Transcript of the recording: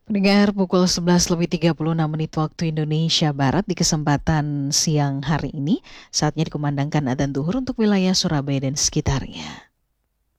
Pendengar pukul 11:36 waktu Indonesia Barat di kesempatan siang hari ini, saatnya dikumandangkan adzan zuhur untuk wilayah Surabaya dan sekitarnya.